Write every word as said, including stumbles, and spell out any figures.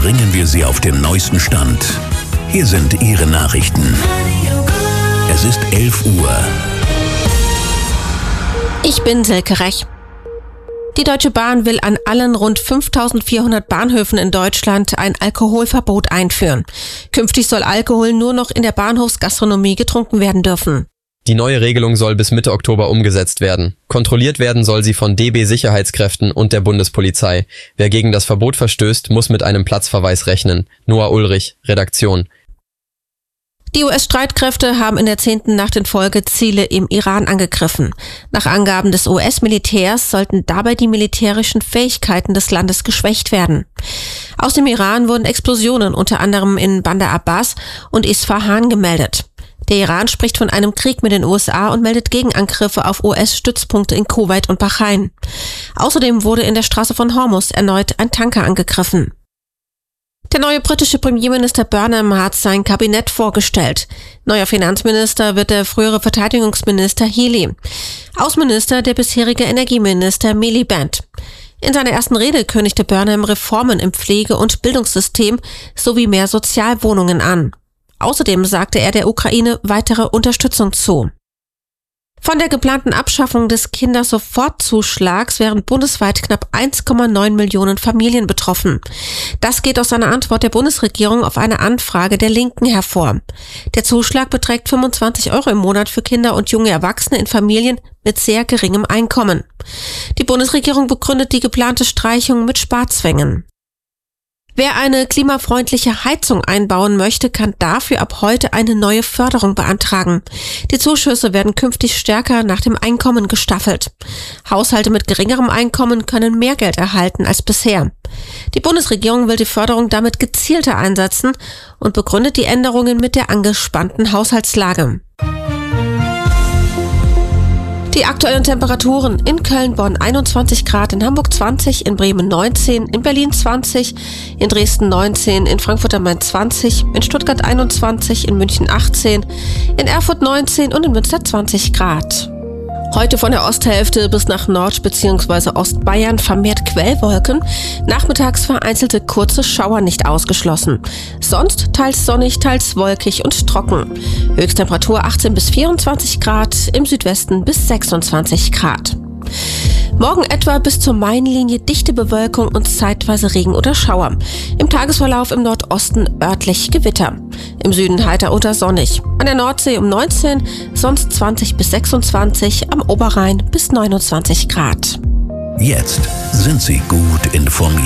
bringen wir Sie auf den neuesten Stand. Hier sind Ihre Nachrichten. Es ist elf Uhr. Ich bin Silke Rech. Die Deutsche Bahn will an allen rund fünftausendvierhundert Bahnhöfen in Deutschland ein Alkoholverbot einführen. Künftig soll Alkohol nur noch in der Bahnhofsgastronomie getrunken werden dürfen. Die neue Regelung soll bis Mitte Oktober umgesetzt werden. Kontrolliert werden soll sie von D B-Sicherheitskräften und der Bundespolizei. Wer gegen das Verbot verstößt, muss mit einem Platzverweis rechnen. Noah Ulrich, Redaktion. Die U S-Streitkräfte haben in der zehnten Nacht in Folge Ziele im Iran angegriffen. Nach Angaben des U S-Militärs sollten dabei die militärischen Fähigkeiten des Landes geschwächt werden. Aus dem Iran wurden Explosionen unter anderem in Bandar Abbas und Isfahan gemeldet. Der Iran spricht von einem Krieg mit den U S A und meldet Gegenangriffe auf U S-Stützpunkte in Kuwait und Bahrain. Außerdem wurde in der Straße von Hormuz erneut ein Tanker angegriffen. Der neue britische Premierminister Burnham hat sein Kabinett vorgestellt. Neuer Finanzminister wird der frühere Verteidigungsminister Healey. Außenminister der bisherige Energieminister Miliband. In seiner ersten Rede kündigte Burnham Reformen im Pflege- und Bildungssystem sowie mehr Sozialwohnungen an. Außerdem sagte er der Ukraine weitere Unterstützung zu. Von der geplanten Abschaffung des Kindersofortzuschlags wären bundesweit knapp eins Komma neun Millionen Familien betroffen. Das geht aus einer Antwort der Bundesregierung auf eine Anfrage der Linken hervor. Der Zuschlag beträgt fünfundzwanzig Euro im Monat für Kinder und junge Erwachsene in Familien mit sehr geringem Einkommen. Die Bundesregierung begründet die geplante Streichung mit Sparzwängen. Wer eine klimafreundliche Heizung einbauen möchte, kann dafür ab heute eine neue Förderung beantragen. Die Zuschüsse werden künftig stärker nach dem Einkommen gestaffelt. Haushalte mit geringerem Einkommen können mehr Geld erhalten als bisher. Die Bundesregierung will die Förderung damit gezielter einsetzen und begründet die Änderungen mit der angespannten Haushaltslage. Die aktuellen Temperaturen: in Köln-Bonn einundzwanzig Grad, in Hamburg zwanzig, in Bremen neunzehn, in Berlin zwanzig, in Dresden neunzehn, in Frankfurt am Main zwanzig, in Stuttgart einundzwanzig, in München achtzehn, in Erfurt neunzehn und in Münster zwanzig Grad. Heute von der Osthälfte bis nach Nord- bzw. Ostbayern vermehrt Quellwolken. Nachmittags vereinzelte kurze Schauer nicht ausgeschlossen. Sonst teils sonnig, teils wolkig und trocken. Höchsttemperatur achtzehn bis vierundzwanzig Grad, im Südwesten bis sechsundzwanzig Grad. Morgen etwa bis zur Mainlinie dichte Bewölkung und zeitweise Regen oder Schauer. Im Tagesverlauf im Nordosten örtlich Gewitter. Im Süden heiter oder sonnig. An der Nordsee um neunzehn, sonst zwanzig bis sechsundzwanzig, am Oberrhein bis neunundzwanzig Grad. Jetzt sind Sie gut informiert.